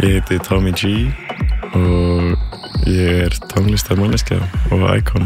Ég heiti Tommy G og ég tónlistarmanneskja og icon.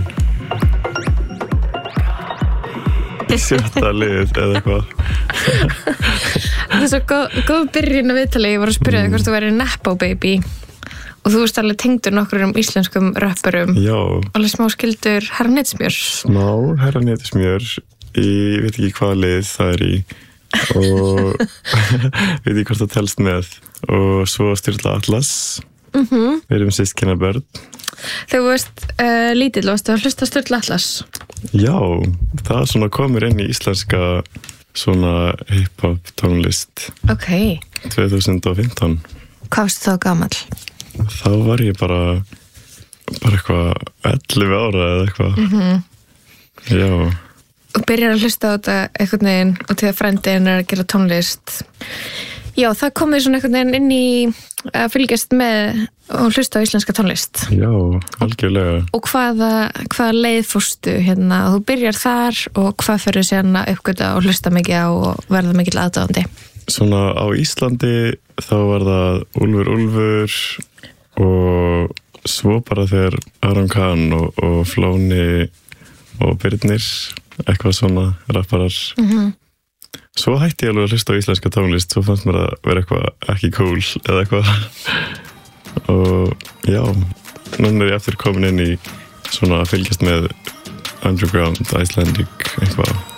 Sjötta liðið eða eitthvað. Það er svo góð byrjun að viðtali. Ég var að spyrja þig hvort þú væri Nepo Baby og þú veist alveg tengdur nokkrum íslenskum rappurum. Já. Alveg smá skildur Herra Netsmjör. Smá Herra Netsmjör. Ég veit ekki hvaða lið það er í og veit ekki hvort það telst með. Og svo Sturla Atlas. Við erum systkina börn. Þegar þú veist lítill varstu að hlusta Sturla Atlas? Já, það svona komur inn í íslenska svona hip-hop tónlist. Ok. 2015. Hvað varstu þá gamall? Þá var ég bara eitthvað 11 ára eða eitthvað. Já. Og byrjar að hlusta á þetta einhvern veginn og til að frændin að gera tónlist. Já, það komið svona einhvern veginn inn í að fylgjast með og hlusta á íslenska tónlist. Já, algjörlega. Og hvaða leið fórstu hérna? Þú byrjar þar og hvað fyrir síðan að uppgöta og hlusta mikið á og verða mikill aðdáandi? Svona á Íslandi þá var það Úlfur og svo bara þegar Aron Kahn og Flóni og Birnir, eitthvað svona rapparar. Svo hætti ég alveg að hlusta á íslenska tónlist, svo fannst mér að vera eitthvað ekki cool eða eitthvað. Og já, núna er ég aftur komin inn í svona að fylgjast með underground, Icelandic, eitthvað.